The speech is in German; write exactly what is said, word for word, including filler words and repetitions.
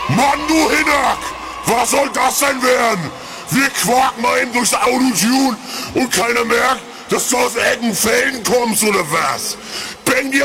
Mann, du Hinnack! Was soll das denn werden? Wir quaken mal eben durchs Autotune und keiner merkt, dass du aus Eckenfelden kommst oder was? Bang dir